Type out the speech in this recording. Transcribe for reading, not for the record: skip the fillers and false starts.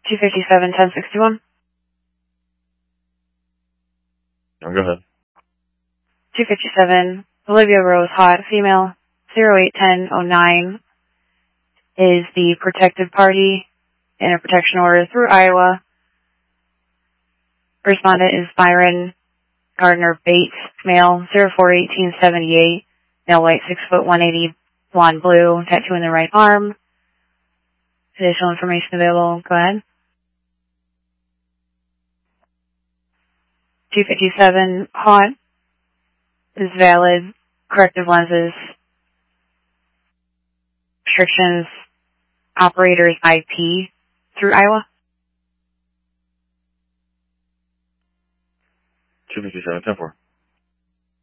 257, 1061. No, go ahead. 257, Olivia Rose, hot, female, 081009 is the protected party in a protection order through Iowa. Respondent is Byron Gardner Bates, male, 041878, male, white, 6 foot, 180, blonde blue, tattoo in the right arm. Additional information available. Go ahead. 257, hot, is valid. Corrective lenses. Restrictions. Operators IP through Iowa. 257, 10-4.